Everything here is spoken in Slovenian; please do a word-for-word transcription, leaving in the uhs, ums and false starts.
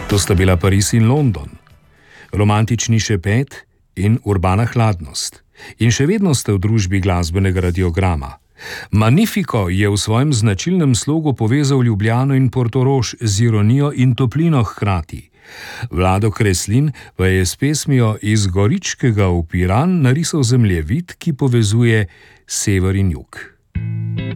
To sta bila Pariz in London, romantični šepet in urbana hladnost. In še vedno ste v družbi glasbenega radiograma. Magnifico je v svojem značilnem slogu povezal Ljubljano in Portorož z ironijo in toplino hkrati. Vlado Kreslin pa je s pesmijo Iz Goričkega v Piran narisal zemljevid, ki povezuje sever in jug.